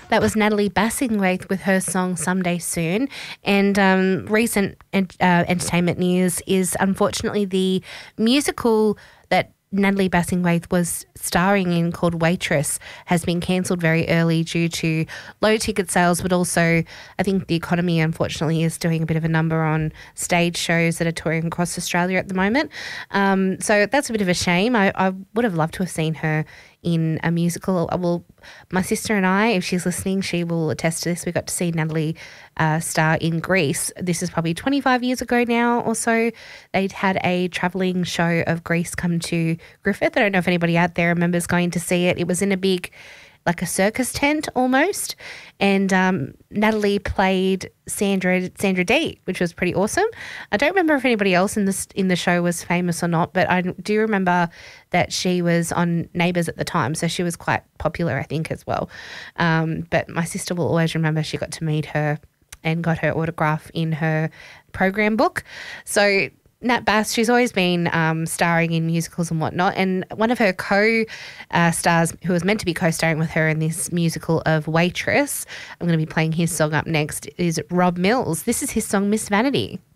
That was Natalie Bassingthwaighte with her song Someday Soon. And recent entertainment news is unfortunately the musical that Natalie Bassingthwaighte was starring in called Waitress has been cancelled very early due to low ticket sales, but also I think the economy unfortunately is doing a bit of a number on stage shows that are touring across Australia at the moment. So that's a bit of a shame. I would have loved to have seen her in a musical. Well, my sister and I, if she's listening, she will attest to this. We got to see Natalie star in Grease. This is probably 25 years ago now or so. They'd had a travelling show of Grease come to Griffith. I don't know if anybody out there remembers going to see it. It was in a big, like a circus tent almost. And Natalie played Sandra Dee, which was pretty awesome. I don't remember if anybody else in the show was famous or not, but I do remember that she was on Neighbours at the time, so she was quite popular, I think, as well. But my sister will always remember she got to meet her and got her autograph in her program book. So Nat Bass, she's always been starring in musicals and whatnot, and one of her co-stars who was meant to be co-starring with her in this musical of Waitress, I'm going to be playing his song up next, is Rob Mills. This is his song Miss Vanity.